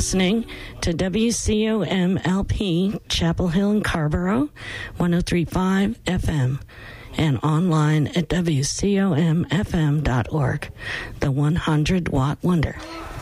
listening to WCOM-LP, Chapel Hill and Carrboro, 103.5 FM, and online at WCOMFM.org, the 100-watt wonder.